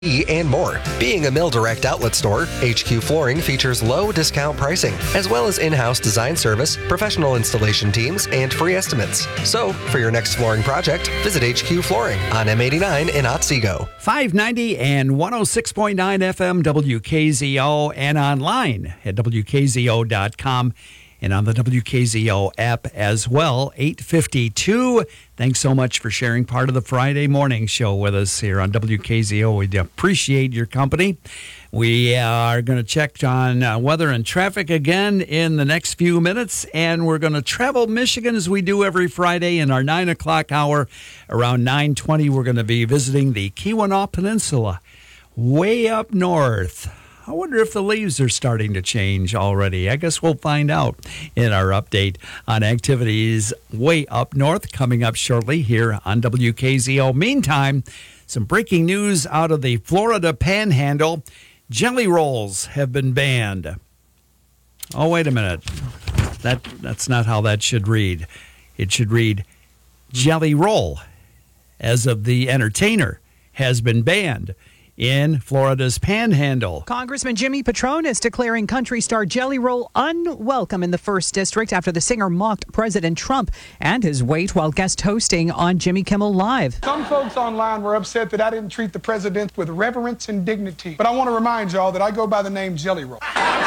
and more. Being a Mill Direct outlet store, HQ Flooring features low discount pricing, as well as in-house design service, professional installation teams, and free estimates. So, for your next flooring project, visit HQ Flooring on M89 in Otsego. 590 and 106.9 FM WKZO and online at WKZO.com. And on the WKZO app as well, 8:52. Thanks so much for sharing part of the Friday morning show with us here on WKZO. We appreciate your company. We are going to check on weather and traffic again in the next few minutes, and we're going to travel Michigan as we do every Friday in our 9 o'clock hour. Around 9:20, we're going to be visiting the Keweenaw Peninsula, way up north. I wonder if the leaves are starting to change already. I guess we'll find out in our update on activities way up north coming up shortly here on WKZO. Meantime, some breaking news out of the Florida Panhandle. Jelly rolls have been banned. Oh, wait a minute. That's not how that should read. It should read Jelly Roll, as of the entertainer, has been banned in Florida's Panhandle. Congressman Jimmy Patrone is declaring country star Jelly Roll unwelcome in the 1st District after the singer mocked President Trump and his weight while guest hosting on Jimmy Kimmel Live. Some folks online were upset that I didn't treat the president with reverence and dignity. But I want to remind y'all that I go by the name Jelly Roll.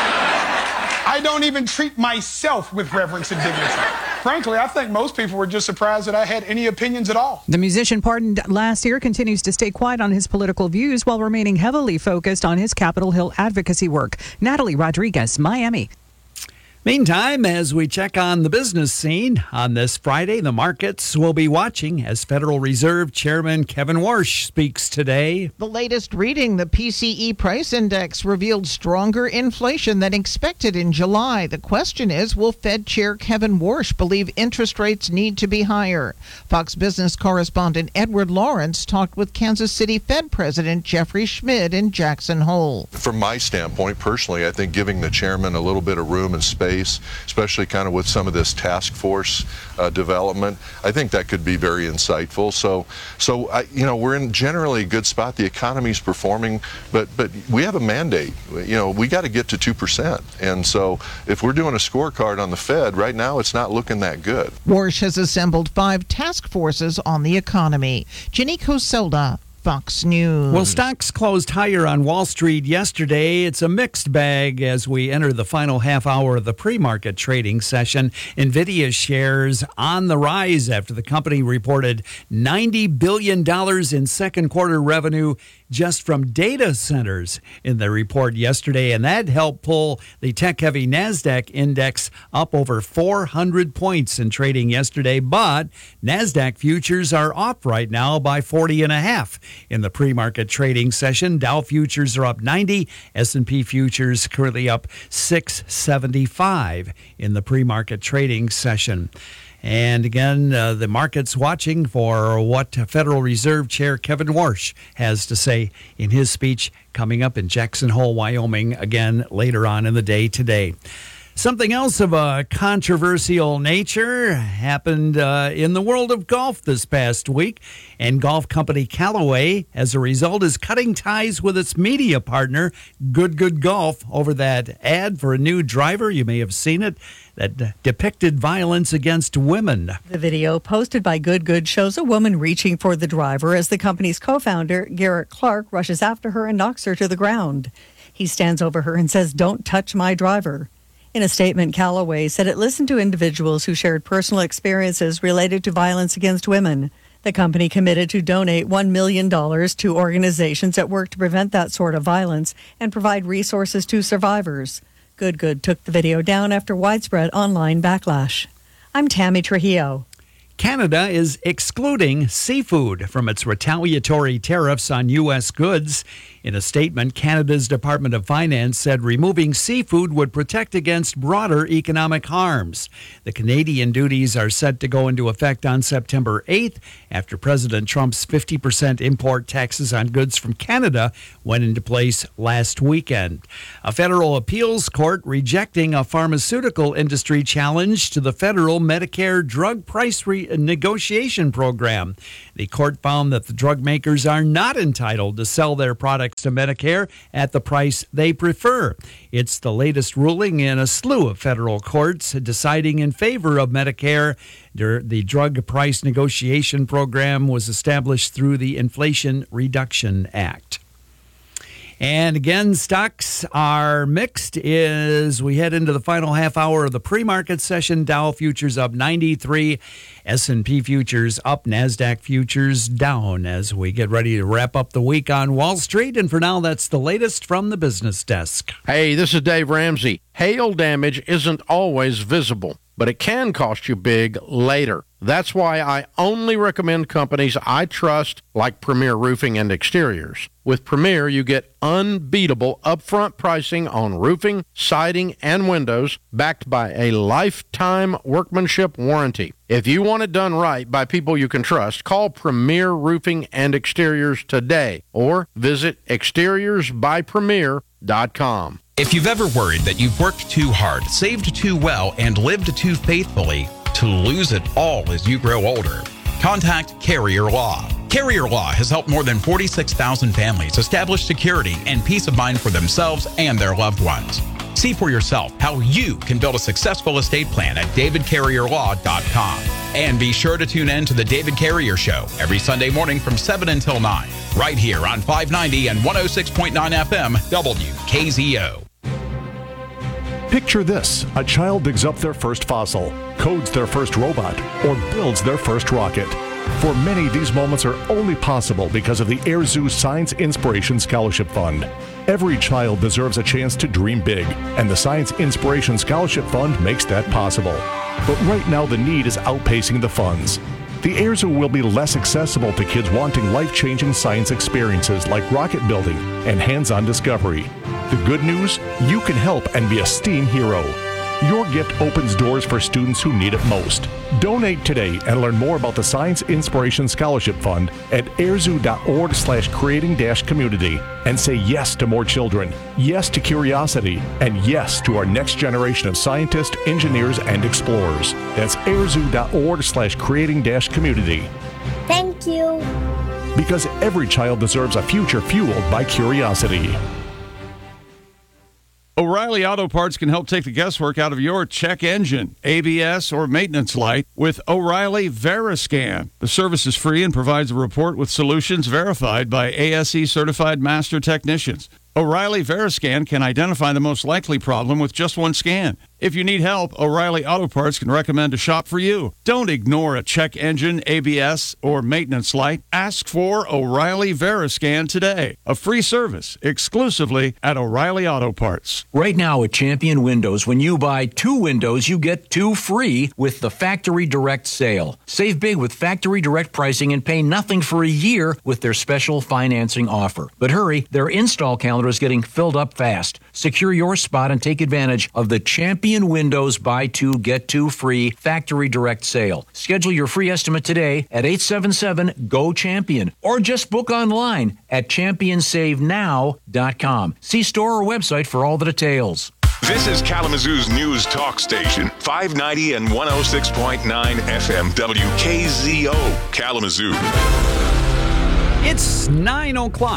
I don't even treat myself with reverence and dignity. Frankly, I think most people were just surprised that I had any opinions at all. The musician pardoned last year continues to stay quiet on his political views while remaining heavily focused on his Capitol Hill advocacy work. Natalie Rodriguez, Miami. Meantime, as we check on the business scene on this Friday, the markets will be watching as Federal Reserve Chairman Kevin Warsh speaks today. The latest reading, the PCE price index, revealed stronger inflation than expected in July. The question is, will Fed Chair Kevin Warsh believe interest rates need to be higher? Fox Business correspondent Edward Lawrence talked with Kansas City Fed President Jeffrey Schmidt in Jackson Hole. From my standpoint, personally, I think giving the chairman a little bit of room and space, especially kind of with some of this task force development, I think that could be very insightful. So we're in generally a good spot. The economy's performing, but we have a mandate. We got to get to 2%. And so if we're doing a scorecard on the Fed, right now it's not looking that good. Warsh has assembled 5 task forces on the economy. Ginny Coselda, Fox News. Well, stocks closed higher on Wall Street yesterday. It's a mixed bag as we enter the final half hour of the pre-market trading session. NVIDIA shares on the rise after the company reported $90 billion in second quarter revenue just from data centers in the report yesterday, and that helped pull the tech-heavy NASDAQ index up over 400 points in trading yesterday, but NASDAQ futures are up right now by 40.5 in the pre-market trading session. Dow futures are up 90, S&P futures currently up 675 in the pre-market trading session. And again, the market's watching for what Federal Reserve Chair Kevin Warsh has to say in his speech coming up in Jackson Hole, Wyoming, again later on in the day today. Something else of a controversial nature happened in the world of golf this past week, and golf company Callaway, as a result, is cutting ties with its media partner, Good Golf, over that ad for a new driver. You may have seen it, that depicted violence against women. The video posted by Good shows a woman reaching for the driver as the company's co-founder, Garrett Clark, rushes after her and knocks her to the ground. He stands over her and says, "Don't touch my driver." In a statement, Callaway said it listened to individuals who shared personal experiences related to violence against women. The company committed to donate $1 million to organizations that work to prevent that sort of violence and provide resources to survivors. Good took the video down after widespread online backlash. I'm Tammy Trujillo. Canada is excluding seafood from its retaliatory tariffs on U.S. goods. In a statement, Canada's Department of Finance said removing seafood would protect against broader economic harms. The Canadian duties are set to go into effect on September 8th after President Trump's 50% import taxes on goods from Canada went into place last weekend. A federal appeals court rejecting a pharmaceutical industry challenge to the federal Medicare drug price negotiation program. The court found that the drug makers are not entitled to sell their products to Medicare at the price they prefer. It's the latest ruling in a slew of federal courts deciding in favor of Medicare. The drug price negotiation program was established through the Inflation Reduction Act. And again, stocks are mixed as we head into the final half hour of the pre-market session. Dow futures up 93, S&P futures up, NASDAQ futures down as we get ready to wrap up the week on Wall Street. And for now, that's the latest from the business desk. Hey, this is Dave Ramsey. Hail damage isn't always visible, but it can cost you big later. That's why I only recommend companies I trust, like Premier Roofing and Exteriors. With Premier, you get unbeatable upfront pricing on roofing, siding, and windows, backed by a lifetime workmanship warranty. If you want it done right by people you can trust, call Premier Roofing and Exteriors today or visit exteriorsbypremier.com. If you've ever worried that you've worked too hard, saved too well, and lived too faithfully to lose it all as you grow older, contact Carrier Law. Carrier Law has helped more than 46,000 families establish security and peace of mind for themselves and their loved ones. See for yourself how you can build a successful estate plan at davidcarrierlaw.com. And be sure to tune in to The David Carrier Show every Sunday morning from 7 until 9, right here on 590 and 106.9 FM WKZO. Picture this: a child digs up their first fossil, codes their first robot, or builds their first rocket. For many, these moments are only possible because of the Air Zoo Science Inspiration Scholarship Fund. Every child deserves a chance to dream big, and the Science Inspiration Scholarship Fund makes that possible. But right now, the need is outpacing the funds. The Air Zoo will be less accessible to kids wanting life-changing science experiences like rocket building and hands-on discovery. The good news? You can help and be a STEAM hero. Your gift opens doors for students who need it most. Donate today and learn more about the Science Inspiration Scholarship Fund at airzoo.org/creating-community and say yes to more children, yes to curiosity, and yes to our next generation of scientists, engineers, and explorers. That's airzoo.org/creating-community. Thank you. Because every child deserves a future fueled by curiosity. O'Reilly Auto Parts can help take the guesswork out of your check engine, ABS, or maintenance light with O'Reilly Veriscan. The service is free and provides a report with solutions verified by ASE certified master technicians. O'Reilly Veriscan can identify the most likely problem with just one scan. If you need help, O'Reilly Auto Parts can recommend a shop for you. Don't ignore a check engine, ABS, or maintenance light. Ask for O'Reilly Veriscan today. A free service exclusively at O'Reilly Auto Parts. Right now at Champion Windows, when you buy 2 windows, you get 2 free with the Factory Direct sale. Save big with Factory Direct pricing and pay nothing for a year with their special financing offer. But hurry, their install calendar is getting filled up fast. Secure your spot and take advantage of the Champion Windows Buy 2, Get 2 free Factory Direct sale. Schedule your free estimate today at 877-GO-CHAMPION or just book online at championsavenow.com. See store or website for all the details. This is Kalamazoo's news talk station, 590 and 106.9 FM WKZO, Kalamazoo. It's 9 o'clock.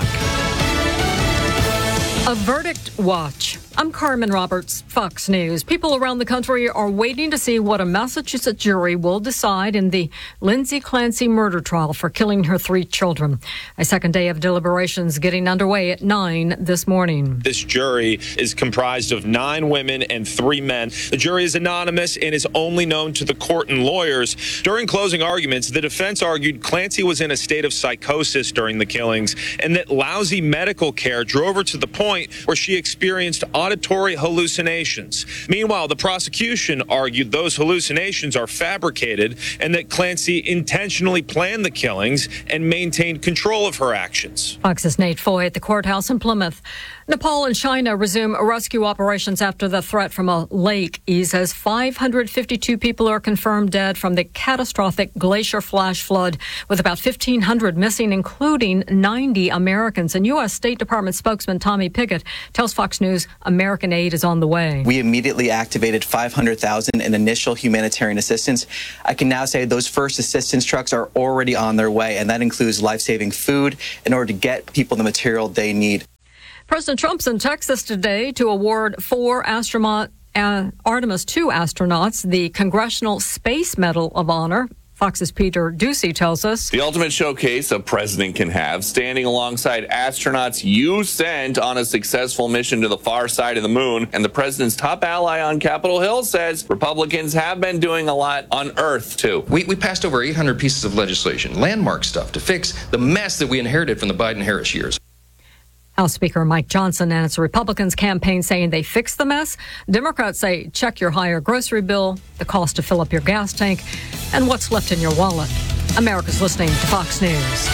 A verdict watch. I'm Carmen Roberts, Fox News. People around the country are waiting to see what a Massachusetts jury will decide in the Lindsay Clancy murder trial for killing her 3 children. A second day of deliberations getting underway at 9 this morning. This jury is comprised of 9 women and 3 men. The jury is anonymous and is only known to the court and lawyers. During closing arguments, the defense argued Clancy was in a state of psychosis during the killings and that lousy medical care drove her to the point where she experienced auditory hallucinations. Meanwhile, the prosecution argued those hallucinations are fabricated and that Clancy intentionally planned the killings and maintained control of her actions. Fox's Nate Foy at the courthouse in Plymouth. Nepal and China resume rescue operations after the threat from a lake eases. 552 people are confirmed dead from the catastrophic glacier flash flood, with about 1,500 missing, including 90 Americans. And U.S. State Department spokesman Tommy Pickett tells Fox News a American aid is on the way. We immediately activated $500,000 in initial humanitarian assistance. I can now say those first assistance trucks are already on their way, and that includes life-saving food in order to get people the material they need. President Trump's in Texas today to award 4 Artemis II astronauts the Congressional Space Medal of Honor. Fox's Peter Ducey tells us. The ultimate showcase a president can have, standing alongside astronauts you sent on a successful mission to the far side of the moon. And the president's top ally on Capitol Hill says Republicans have been doing a lot on Earth, too. We passed over 800 pieces of legislation, landmark stuff, to fix the mess that we inherited from the Biden-Harris years. House Speaker Mike Johnson and its Republicans campaign saying they fixed the mess. Democrats say check your higher grocery bill, the cost to fill up your gas tank, and what's left in your wallet. America's listening to Fox News.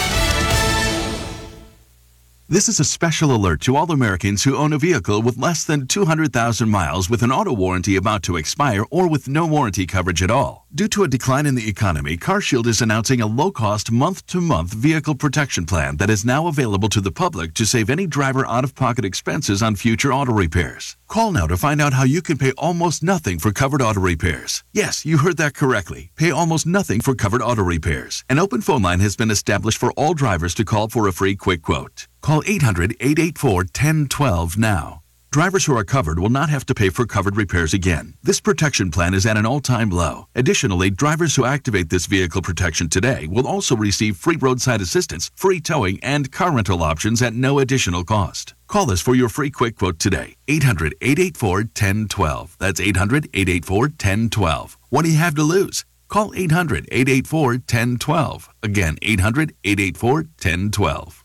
This is a special alert to all Americans who own a vehicle with less than 200,000 miles with an auto warranty about to expire or with no warranty coverage at all. Due to a decline in the economy, CarShield is announcing a low-cost month-to-month vehicle protection plan that is now available to the public to save any driver out-of-pocket expenses on future auto repairs. Call now to find out how you can pay almost nothing for covered auto repairs. Yes, you heard that correctly. Pay almost nothing for covered auto repairs. An open phone line has been established for all drivers to call for a free quick quote. Call 800-884-1012 now. Drivers who are covered will not have to pay for covered repairs again. This protection plan is at an all-time low. Additionally, drivers who activate this vehicle protection today will also receive free roadside assistance, free towing, and car rental options at no additional cost. Call us for your free quick quote today. 800-884-1012. That's 800-884-1012. What do you have to lose? Call 800-884-1012. Again, 800-884-1012.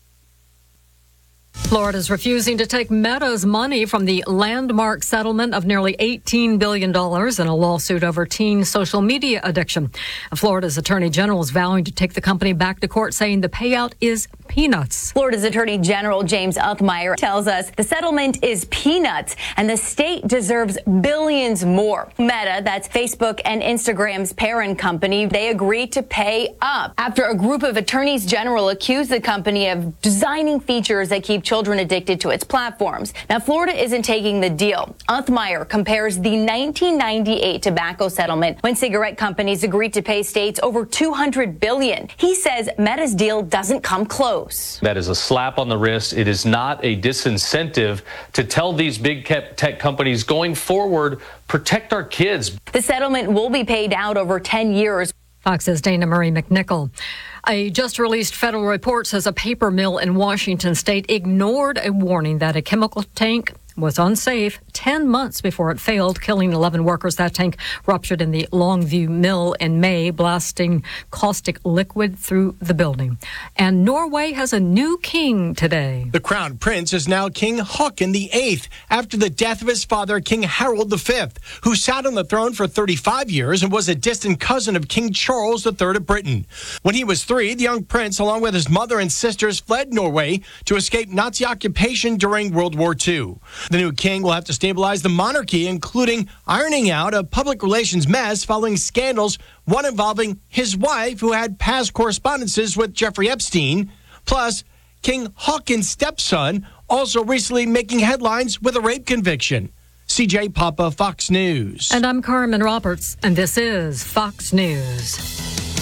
Florida's refusing to take Meta's money from the landmark settlement of nearly $18 billion in a lawsuit over teen social media addiction. Florida's Attorney General is vowing to take the company back to court, saying the payout is peanuts. Florida's Attorney General James Uthmeyer tells us the settlement is peanuts and the state deserves billions more. Meta, that's Facebook and Instagram's parent company, they agreed to pay up after a group of attorneys general accused the company of designing features that keep children addicted to its platforms. Now, Florida isn't taking the deal. Uthmeyer compares the 1998 tobacco settlement when cigarette companies agreed to pay states over $200 billion. He says Meta's deal doesn't come close. That is a slap on the wrist. It is not a disincentive to tell these big tech companies going forward, protect our kids. The settlement will be paid out over 10 years. Fox's Dana Marie McNichol. A just-released federal report says a paper mill in Washington state ignored a warning that a chemical tank was unsafe 10 months before it failed, killing 11 workers. That tank ruptured in the Longview Mill in May, blasting caustic liquid through the building. And Norway has a new king today. The crown prince is now King Haakon VIII after the death of his father, King Harold V, who sat on the throne for 35 years and was a distant cousin of King Charles III of Britain. When he was 3, the young prince, along with his mother and sisters, fled Norway to escape Nazi occupation during World War II. The new king will have to stabilize the monarchy, including ironing out a public relations mess following scandals, one involving his wife, who had past correspondences with Jeffrey Epstein, plus King Haakon's stepson, also recently making headlines with a rape conviction. CJ Papa, Fox News. And I'm Carmen Roberts, and this is Fox News.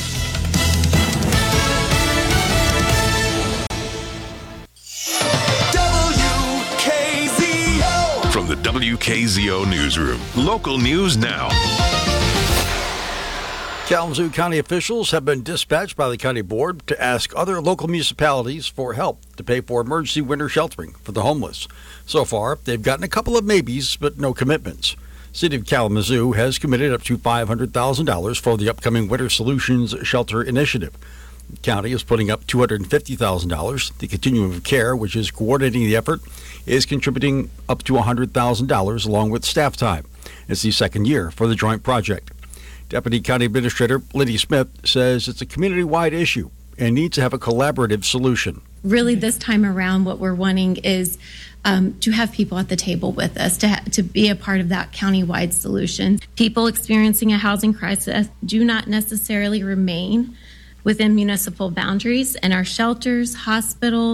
From the WKZO Newsroom, local news now. Kalamazoo County officials have been dispatched by the county board to ask other local municipalities for help to pay for emergency winter sheltering for the homeless. So far, they've gotten a couple of maybes, but no commitments. City of Kalamazoo has committed up to $500,000 for the upcoming Winter Solutions Shelter Initiative. The county is putting up $250,000. The Continuum of Care, which is coordinating the effort, is contributing up to $100,000 along with staff time. It's the second year for the joint project. Deputy County Administrator Liddy Smith says it's a community-wide issue and needs to have a collaborative solution. Really, this time around, what we're wanting is to have people at the table with us, to be a part of that county-wide solution. People experiencing a housing crisis do not necessarily remain within municipal boundaries, and our shelters, hospitals,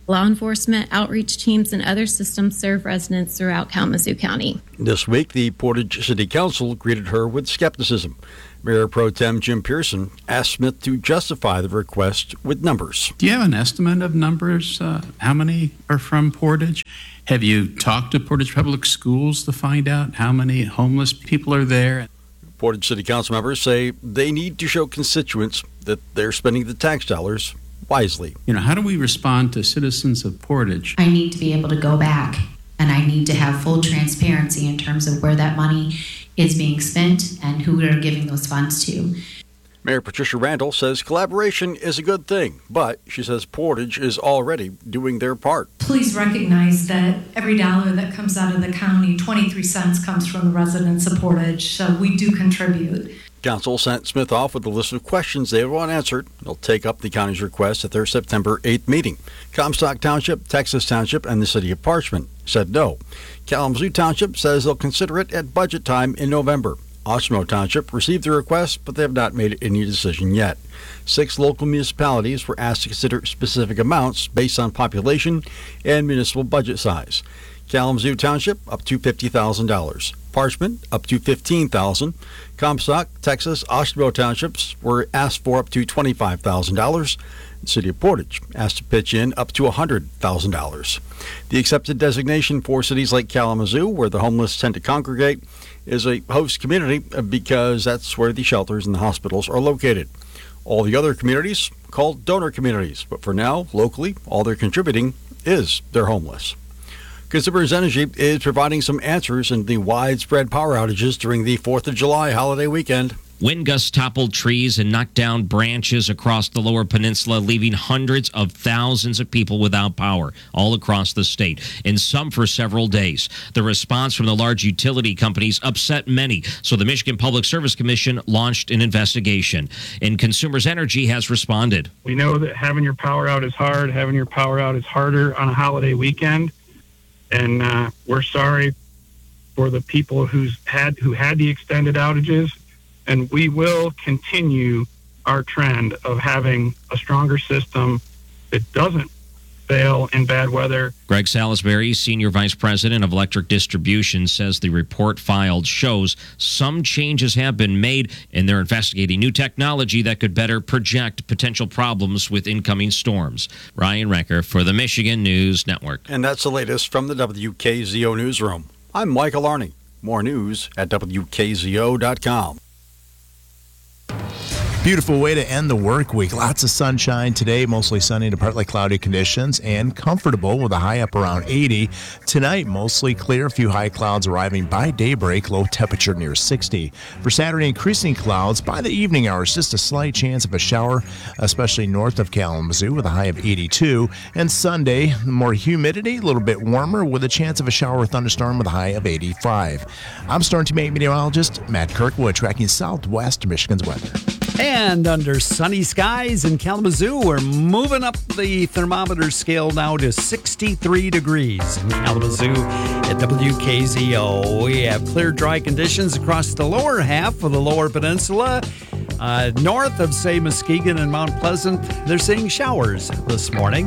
Law enforcement, outreach teams, and other systems serve residents throughout Kalamazoo County. This week, the Portage City Council greeted her with skepticism. Mayor Pro Tem Jim Pearson asked Smith to justify the request with numbers. Do you have an estimate of numbers? How many are from Portage? Have you talked to Portage Public Schools to find out how many homeless people are there? Portage City Council members say they need to show constituents that they're spending the tax dollars wisely. How do we respond to citizens of Portage? I need to be able to go back, and I need to have full transparency in terms of where that money is being spent and who we're giving those funds to. Mayor Patricia Randall says collaboration is a good thing, but she says Portage is already doing their part. Please recognize that every dollar that comes out of the county, 23 cents comes from the residents of Portage, so we do contribute. Council sent Smith off with a list of questions they want answered. They'll take up the county's request at their September 8th meeting. Comstock Township, Texas Township, and the City of Parchment said no. Kalamazoo Township says they'll consider it at budget time in November. Osmo Township received the request, but they have not made any decision yet. 6 local municipalities were asked to consider specific amounts based on population and municipal budget size. Kalamazoo Township up to $50,000. Parchment up to $15,000. Comstock, Texas, Osmo Townships were asked for up to $25,000. The City of Portage asked to pitch in up to $100,000. The accepted designation for cities like Kalamazoo, where the homeless tend to congregate, is a host community because that's where the shelters and the hospitals are located. All the other communities called donor communities, but for now, locally, all they're contributing is their homeless. Consumers Energy is providing some answers in the widespread power outages during the 4th of July holiday weekend. Wind gusts toppled trees and knocked down branches across the lower peninsula, leaving hundreds of thousands of people without power all across the state, and some for several days. The response from the large utility companies upset many, so the Michigan Public Service Commission launched an investigation, and Consumers Energy has responded. We know that having your power out is hard. Having your power out is harder on a holiday weekend, and we're sorry for the people who had the extended outages. And we will continue our trend of having a stronger system that doesn't fail in bad weather. Greg Salisbury, Senior Vice President of Electric Distribution, says the report filed shows some changes have been made, and they're investigating new technology that could better project potential problems with incoming storms. Ryan Recker for the Michigan News Network. And that's the latest from the WKZO Newsroom. I'm Michael Arney. More news at WKZO.com. Beautiful way to end the work week. Lots of sunshine today, mostly sunny to partly cloudy conditions, and comfortable with a high up around 80. Tonight, mostly clear, a few high clouds arriving by daybreak, low temperature near 60. For Saturday, increasing clouds by the evening hours, just a slight chance of a shower, especially north of Kalamazoo with a high of 82. And Sunday, more humidity, a little bit warmer with a chance of a shower or thunderstorm with a high of 85. I'm Storm Team 8 meteorologist Matt Kirkwood, tracking southwest Michigan's weather. And under sunny skies in Kalamazoo, we're moving up the thermometer scale now to 63 degrees in Kalamazoo at WKZO. We have clear, dry conditions across the lower half of the lower peninsula. North of, say, Muskegon and Mount Pleasant, they're seeing showers this morning.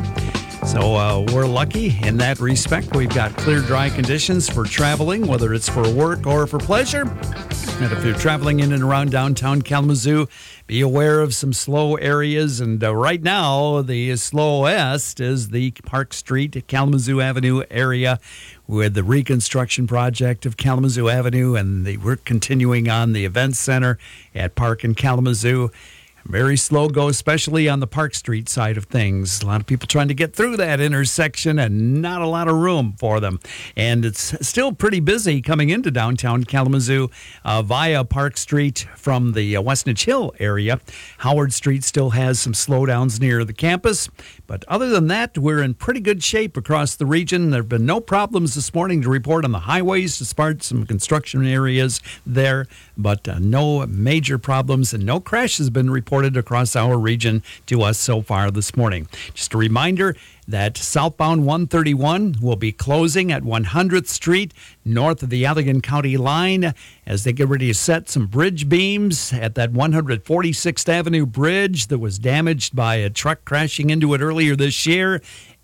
So we're lucky in that respect. We've got clear, dry conditions for traveling, whether it's for work or for pleasure. And if you're traveling in and around downtown Kalamazoo, be aware of some slow areas. And right now, the slowest is the Park Street, Kalamazoo Avenue area with the reconstruction project of Kalamazoo Avenue. And we're continuing on the Events Center at Park in Kalamazoo. Very slow go, especially on the Park Street side of things. A lot of people trying to get through that intersection and not a lot of room for them. And it's still pretty busy coming into downtown Kalamazoo via Park Street from the Westnedge Hill area. Howard Street still has some slowdowns near the campus. But other than that, we're in pretty good shape across the region. There have been no problems this morning to report on the highways, despite some construction areas there. But no major problems and no crash has been reported across our region to us so far this morning. Just a reminder that southbound 131 will be closing at 100th Street north of the Allegan County line as they get ready to set some bridge beams at that 146th Avenue bridge that was damaged by a truck crashing into it earlier this year.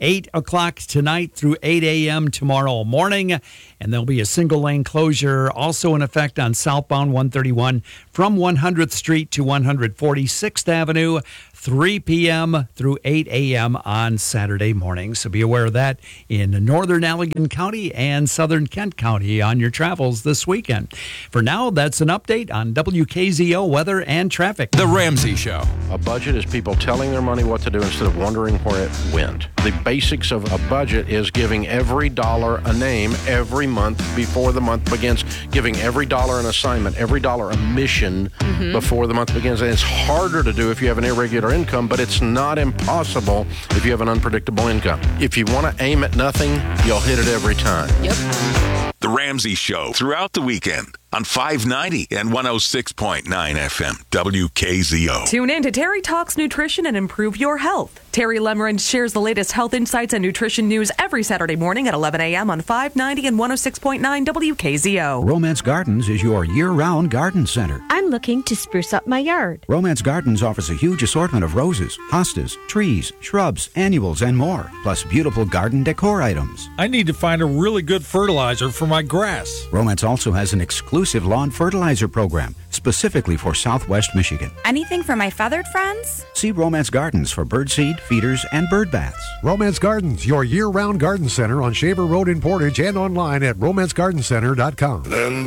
8 o'clock tonight through 8 a.m. tomorrow morning. And there'll be a single-lane closure also in effect on southbound 131 from 100th Street to 146th Avenue, 3 p.m. through 8 a.m. on Saturday morning. So be aware of that in northern Allegan County and southern Kent County on your travels this weekend. For now, that's an update on WKZO weather and traffic. The Ramsey Show. A budget is people telling their money what to do instead of wondering where it went. The basics of a budget is giving every dollar a name every month before the month begins, giving every dollar an assignment, every dollar a mission before the month begins. And it's harder to do if you have an irregular income, but it's not impossible if you have an unpredictable income. If you want to aim at nothing, you'll hit it every time. The Ramsey Show throughout the weekend on 590 and 106.9 FM WKZO. Tune in to Terry Talks Nutrition and Improve Your Health. Terry Lemmerin shares the latest health insights and nutrition news every Saturday morning at 11 a.m. on 590 and 106.9 WKZO. Romance Gardens is your year-round garden center. I'm looking to spruce up my yard. Romance Gardens offers a huge assortment of roses, hostas, trees, shrubs, annuals, and more, plus beautiful garden decor items. I need to find a really good fertilizer for my grass. Romance also has an exclusive lawn fertilizer program specifically for Southwest Michigan. Anything for my feathered friends? See Romance Gardens for birdseed, feeders, and bird baths. Romance Gardens, your year-round garden center on Shaver Road in Portage and online at romancegardencenter.com.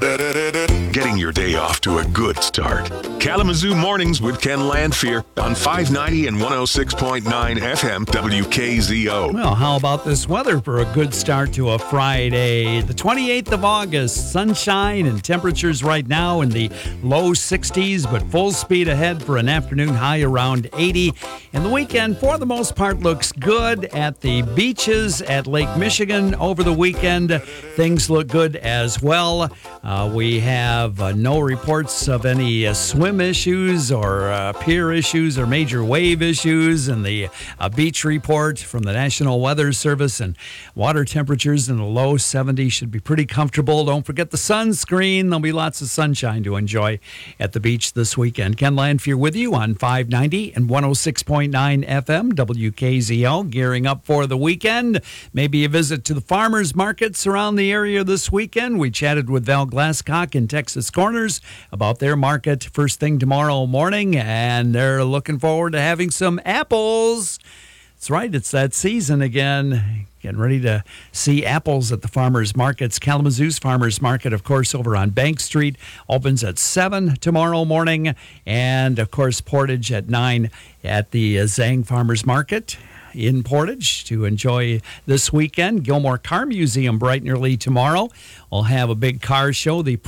Getting your day off to a good start. Kalamazoo Mornings with Ken Landfear on 590 and 106.9 FM WKZO. Well, how about this weather for a good start to a Friday? The 28th of August, sunshine and temperatures right now in the low 60s, but full speed ahead for an afternoon high around 80. And the weekend, for the most part, looks good at the beaches at Lake Michigan over the weekend. Things look good as well. We have no reports of any swim issues or pier issues or major wave issues. And the beach report from the National Weather Service, and water temperatures in the low 70s should be pretty comfortable. Don't forget the sunscreen. There'll be lots of sunshine to enjoy at the beach this weekend. Ken Landfear with you on 590 and 106.9 FM WKZO. Gearing up for the weekend. Maybe a visit to the farmers markets around the area this weekend. We chatted with Val Glasscock in Texas Corners about their market first thing tomorrow morning, and they're looking forward to having some apples. That's right, it's that season again. Getting ready to see apples at the farmers markets. Kalamazoo's farmers market, of course, over on Bank Street, opens at 7 tomorrow morning. And, of course, Portage at 9 at the Zhang Farmers Market in Portage to enjoy this weekend. Gilmore Car Museum bright and early tomorrow. We'll have a big car show, the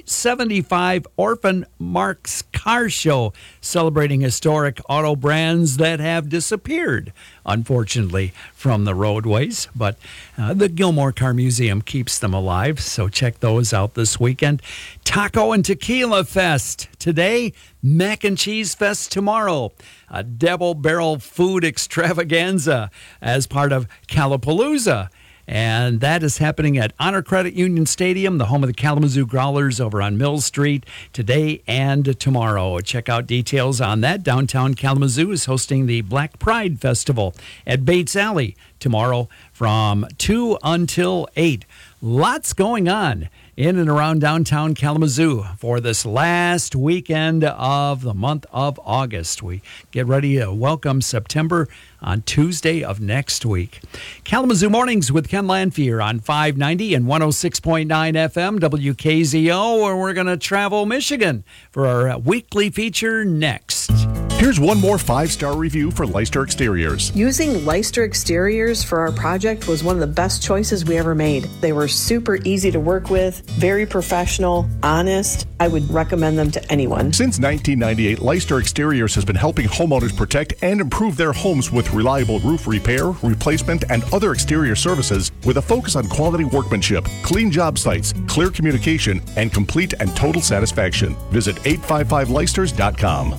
Pre-75 Orphan Marks Car Show, celebrating historic auto brands that have disappeared, unfortunately, from the roadways. But the Gilmore Car Museum keeps them alive, so check those out this weekend. Taco and Tequila Fest today, Mac and Cheese Fest tomorrow, a Double Barrel Food Extravaganza as part of Calapalooza. And that is happening at Honor Credit Union Stadium, the home of the Kalamazoo Growlers over on Mill Street, today and tomorrow. Check out details on that. Downtown Kalamazoo is hosting the Black Pride Festival at Bates Alley tomorrow from 2 until 8. Lots going on in and around downtown Kalamazoo for this last weekend of the month of August. We get ready to welcome September on Tuesday of next week. Kalamazoo Mornings with Ken Landfear on 590 and 106.9 FM WKZO, where we're going to travel Michigan for our weekly feature next. Here's one more 5-star review for Leicester Exteriors. Using Leicester Exteriors for our project was one of the best choices we ever made. They were super easy to work with, very professional, honest. I would recommend them to anyone. Since 1998, Leicester Exteriors has been helping homeowners protect and improve their homes with reliable roof repair, replacement, and other exterior services with a focus on quality workmanship, clean job sites, clear communication, and complete and total satisfaction. Visit 855leicesters.com.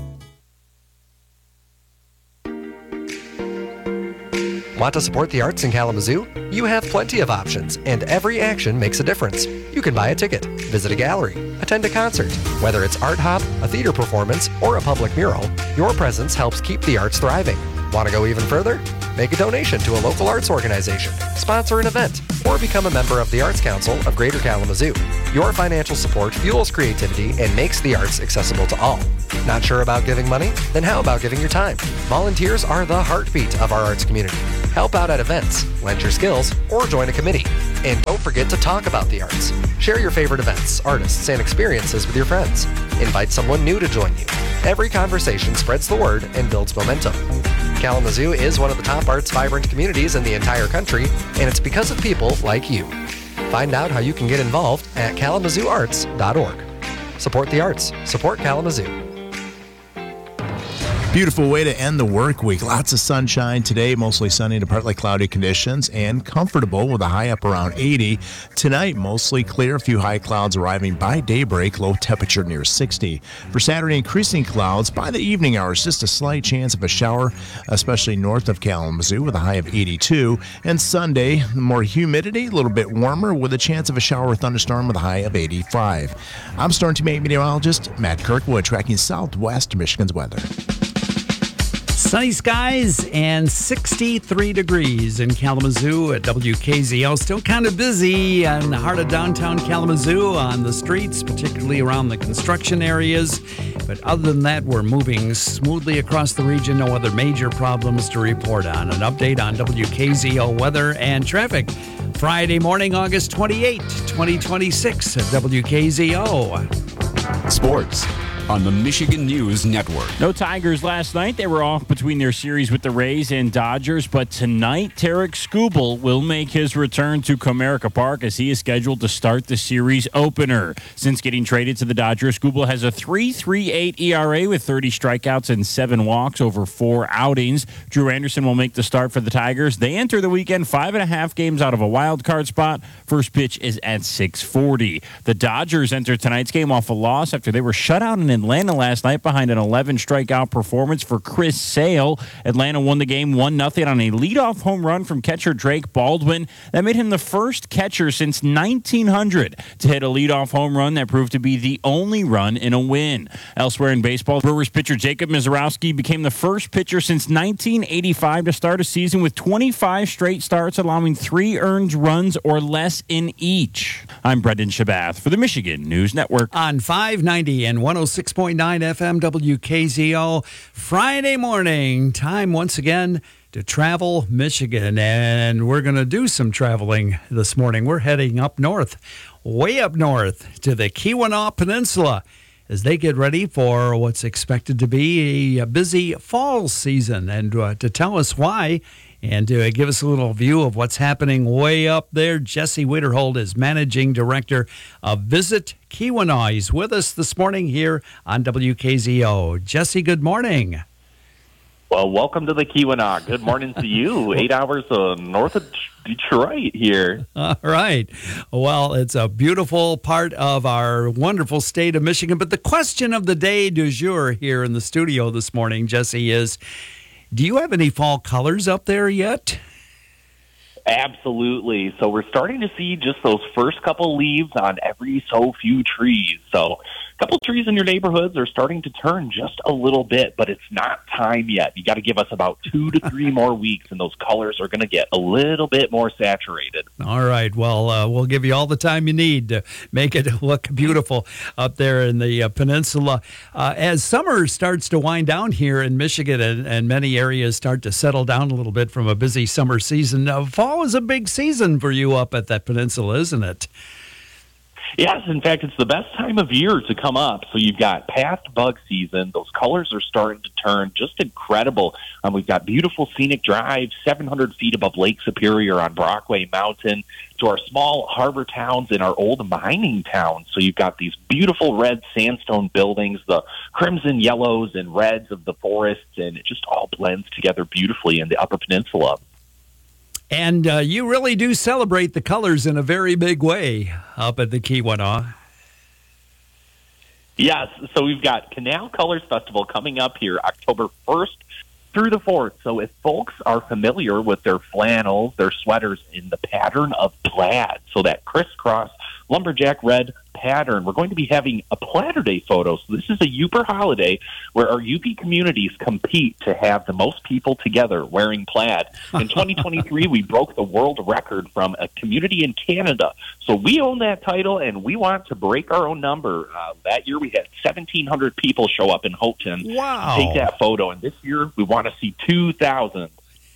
Want to support the arts in Kalamazoo? You have plenty of options, and every action makes a difference. You can buy a ticket, visit a gallery, attend a concert. Whether it's art hop, a theater performance, or a public mural, your presence helps keep the arts thriving. Want to go even further? make a donation to a local arts organization, sponsor an event, or become a member of the Arts Council of Greater Kalamazoo. Your financial support fuels creativity and makes the arts accessible to all. Not sure about giving money? Then how about giving your time? Volunteers are the heartbeat of our arts community. Help out at events, lend your skills, or join a committee. And don't forget to talk about the arts. Share your favorite events, artists, and experiences with your friends. Invite someone new to join you. Every conversation spreads the word and builds momentum. Kalamazoo is one of the top arts vibrant communities in the entire country, and it's because of people like you. Find out how you can get involved at kalamazooarts.org. Support the arts. Support Kalamazoo. Beautiful way to end the work week. Lots of sunshine today, mostly sunny to partly cloudy conditions, and comfortable with a high up around 80. Tonight, mostly clear, a few high clouds arriving by daybreak, low temperature near 60. For Saturday, increasing clouds by the evening hours, just a slight chance of a shower, especially north of Kalamazoo with a high of 82. And Sunday, more humidity, a little bit warmer with a chance of a shower or thunderstorm with a high of 85. I'm Storm Team 8 meteorologist Matt Kirkwood, tracking southwest Michigan's weather. Sunny skies and 63 degrees in Kalamazoo at WKZO. Still kind of busy in the heart of downtown Kalamazoo on the streets, particularly around the construction areas. But other than that, we're moving smoothly across the region. No other major problems to report on. An update on WKZO weather and traffic. Friday morning, August 28, 2026 at WKZO. Sports on the Michigan News Network. No Tigers last night. They were off between their series with the Rays and Dodgers, but tonight Tarek Skubal will make his return to Comerica Park as he is scheduled to start the series opener. Since getting traded to the Dodgers, Skubal has a 3.38 ERA with 30 strikeouts and 7 walks over 4 outings. Drew Anderson will make the start for the Tigers. They enter the weekend 5.5 games out of a wild card spot. First pitch is at 6:40. The Dodgers enter tonight's game off a loss after they were shut out in Atlanta last night behind an 11 strikeout performance for Chris Sale. Atlanta won the game 1-0 on a leadoff home run from catcher Drake Baldwin. That made him the first catcher since 1900 to hit a leadoff home run that proved to be the only run in a win. Elsewhere in baseball, Brewers pitcher Jacob Misiorowski became the first pitcher since 1985 to start a season with 25 straight starts, allowing 3 earned runs or less in each. I'm Brendan Shabath for the Michigan News Network. On 590 and 106.9 FM WKZO, Friday morning, time once again to travel Michigan. And we're going to do some traveling this morning. We're heading up north, way up north to the Keweenaw Peninsula as they get ready for what's expected to be a busy fall season. And to tell us why and to give us a little view of what's happening way up there, Jesse Wiederhold is Managing Director of Visit Keweenaw. He's with us this morning here on WKZO. Jesse, good morning. Well, welcome to the Keweenaw. Good morning to you. 8 hours north of Detroit here. All right. Well, it's a beautiful part of our wonderful state of Michigan. But the question of the day du jour here in the studio this morning, Jesse, is, do you have any fall colors up there yet? Absolutely. So we're starting to see just those first couple leaves on every so few trees. So a couple trees in your neighborhoods are starting to turn just a little bit, but it's not time yet. You got to give us about 2 to 3 more weeks, and those colors are going to get a little bit more saturated. All right. Well, we'll give you all the time you need to make it look beautiful up there in the peninsula. As summer starts to wind down here in Michigan and many areas start to settle down a little bit from a busy summer season, fall is a big season for you up at that peninsula, isn't it? Yes, in fact, it's the best time of year to come up. So you've got past bug season. Those colors are starting to turn just incredible. We've got beautiful scenic drives, 700 feet above Lake Superior on Brockway Mountain, to our small harbor towns and our old mining towns. So you've got these beautiful red sandstone buildings, the crimson yellows and reds of the forests, and it just all blends together beautifully in the Upper Peninsula. And you really do celebrate the colors in a very big way up at the Keweenaw. Yes, so we've got Canal Colors Festival coming up here October 1st through the 4th. So if folks are familiar with their flannels, their sweaters in the pattern of plaid, so that crisscross lumberjack red pattern. We're going to be having a Platter Day photo. So this is a Yooper holiday where our UP communities compete to have the most people together wearing plaid. In 2023, we broke the world record from a community in Canada. So we own that title, and we want to break our own number. That year, we had 1,700 people show up in Houghton Wow. to take that photo. And this year, we want to see 2,000.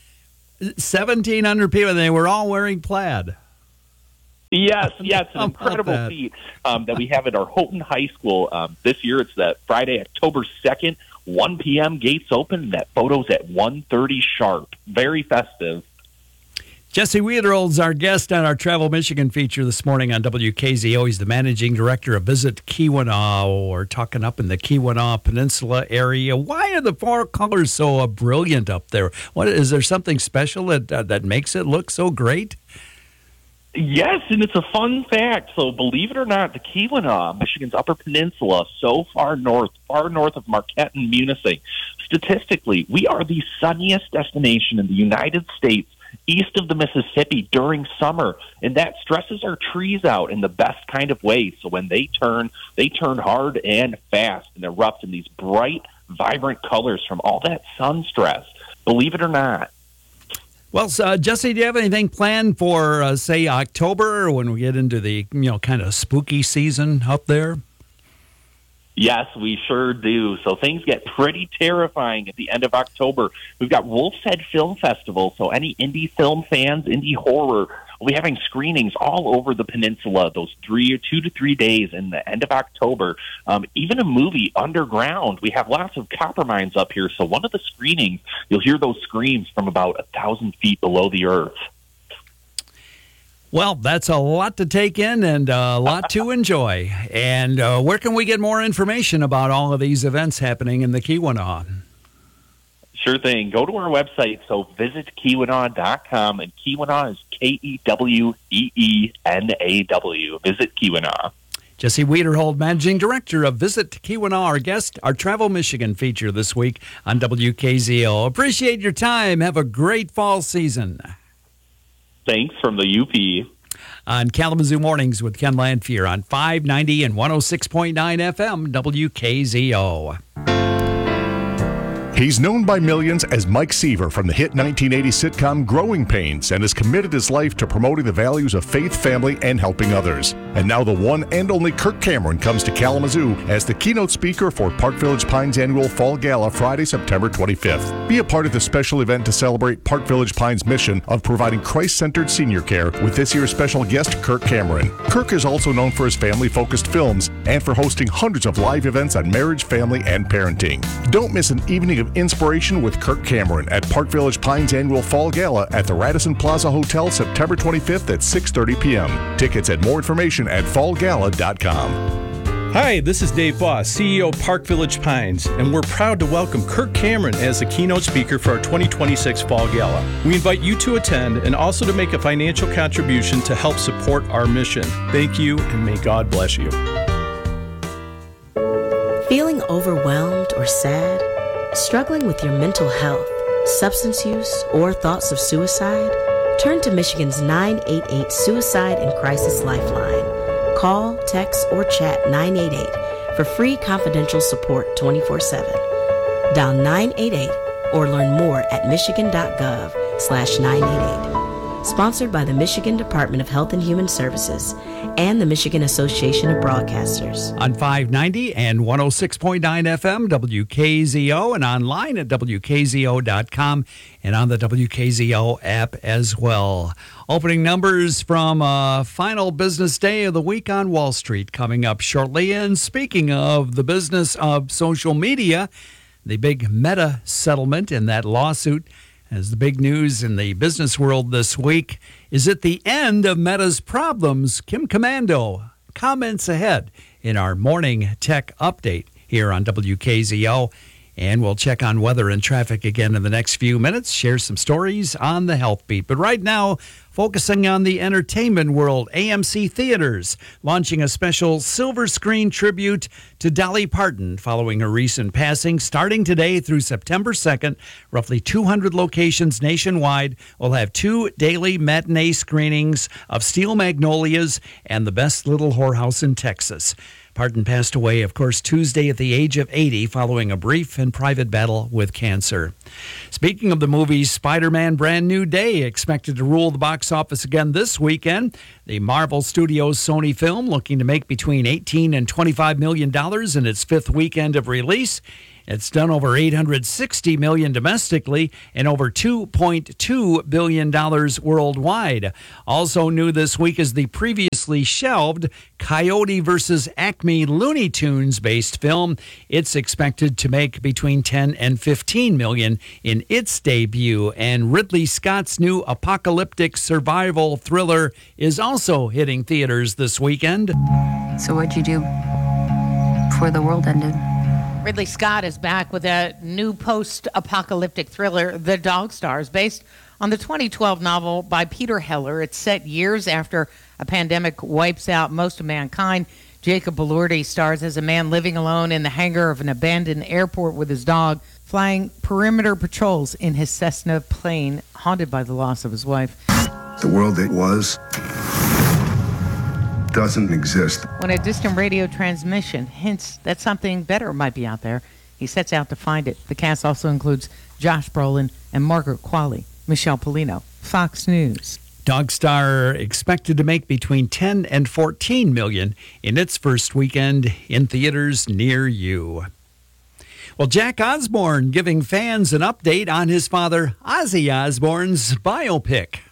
1,700 people, and they were all wearing plaid. Yes, an incredible feat that we have at our Houghton High School. This year, it's that Friday, October 2nd, 1 p.m., gates open. That photo's at 1:30 sharp. Very festive. Jesse Wiederold's our guest on our Travel Michigan feature this morning on WKZO. He's the managing director of Visit Keweenaw. We're talking up in the Keweenaw Peninsula area. Why are the four colors so brilliant up there? Is there something special that makes it look so great? Yes, and it's a fun fact. So believe it or not, the Keweenaw, Michigan's Upper Peninsula, so far north of Marquette and Munising. Statistically, we are the sunniest destination in the United States east of the Mississippi during summer, and that stresses our trees out in the best kind of way. So when they turn hard and fast and erupt in these bright, vibrant colors from all that sun stress. Believe it or not. Well, Jesse, do you have anything planned for, say, October, when we get into the kind of spooky season up there? Yes, we sure do. So things get pretty terrifying at the end of October. We've got Wolf's Head Film Festival, so any indie film fans, indie horror, we'll be having screenings all over the peninsula those 2 to 3 days in the end of October. Even a movie, Underground. We have lots of copper mines up here, so one of the screenings, you'll hear those screams from about 1,000 feet below the earth. Well, that's a lot to take in and a lot to enjoy. And where can we get more information about all of these events happening in the Keweenaw? Sure thing. Go to our website, so visit Keweenaw.com, and Keweenaw is Keweenaw. Visit Keweenaw. Jesse Wiederhold, Managing Director of Visit Keweenaw, our guest, our Travel Michigan feature this week on WKZO. Appreciate your time. Have a great fall season. Thanks from the UP. On Kalamazoo Mornings with Ken Lanfear on 590 and 106.9 FM WKZO. He's known by millions as Mike Seaver from the hit 1980 sitcom Growing Pains, and has committed his life to promoting the values of faith, family, and helping others. And now the one and only Kirk Cameron comes to Kalamazoo as the keynote speaker for Park Village Pines annual Fall Gala Friday, September 25th. Be a part of the special event to celebrate Park Village Pines' mission of providing Christ-centered senior care with this year's special guest, Kirk Cameron. Kirk is also known for his family-focused films and for hosting hundreds of live events on marriage, family, and parenting. Don't miss an evening of inspiration with Kirk Cameron at Park Village Pines annual Fall Gala at the Radisson Plaza Hotel September 25th at 6:30 p.m. Tickets and more information at fallgala.com. Hi, this is Dave Voss, CEO of Park Village Pines, and we're proud to welcome Kirk Cameron as the keynote speaker for our 2026 Fall Gala. We invite you to attend and also to make a financial contribution to help support our mission. Thank you, and may God bless you. Feeling overwhelmed or sad? Struggling with your mental health, substance use, or thoughts of suicide? Turn to Michigan's 988 Suicide and Crisis Lifeline. Call, text, or chat 988 for free confidential support 24/7. Dial 988 or learn more at michigan.gov/988. Sponsored by the Michigan Department of Health and Human Services and the Michigan Association of Broadcasters. On 590 and 106.9 FM, WKZO, and online at WKZO.com and on the WKZO app as well. Opening numbers from final business day of the week on Wall Street coming up shortly. And speaking of the business of social media, the big Meta settlement in that lawsuit, as the big news in the business world this week, is at the end of Meta's problems. Kim Commando comments ahead in our morning tech update here on WKZO. And we'll check on weather and traffic again in the next few minutes, share some stories on the Health Beat. But right now, Focusing on the entertainment world, AMC Theaters launching a special silver screen tribute to Dolly Parton following her recent passing. Starting today through September 2nd, roughly 200 locations nationwide will have 2 daily matinee screenings of Steel Magnolias and The Best Little Whorehouse in Texas. Parton passed away, of course, Tuesday at the age of 80 following a brief and private battle with cancer. Speaking of the movies, Spider-Man Brand New Day expected to rule the box office again this weekend. The Marvel Studios Sony film looking to make between $18 and $25 million in its 5th weekend of release. It's done over $860 million domestically and over $2.2 billion worldwide. Also new this week is the previously shelved Coyote vs. Acme Looney Tunes-based film. It's expected to make between $10 and $15 million in its debut. And Ridley Scott's new apocalyptic survival thriller is also hitting theaters this weekend. So what'd you do before the world ended? Ridley Scott is back with a new post-apocalyptic thriller, The Dog Stars, based on the 2012 novel by Peter Heller. It's set years after a pandemic wipes out most of mankind. Jacob Elordi stars as a man living alone in the hangar of an abandoned airport with his dog, flying perimeter patrols in his Cessna plane, haunted by the loss of his wife. The world that was doesn't exist. When a distant radio transmission hints that something better might be out there, he sets out to find it. The cast also includes Josh Brolin and Margaret Qualley. Michelle Polino, Fox News. Dog Star expected to make between $10 and $14 million in its first weekend in theaters near you. Well, Jack Osbourne giving fans an update on his father, Ozzy Osbourne's biopic.